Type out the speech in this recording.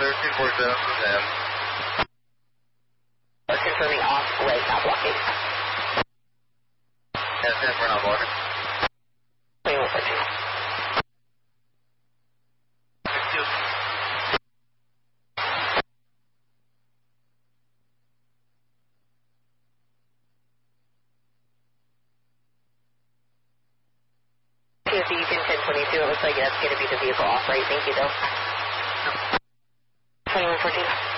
1347 from them. Confirming off way, not blocking. Yes, 10 for not blocking. 2114. PSC, you can 1022. It looks like that's going to be the vehicle off right. Thank you, though. 2114.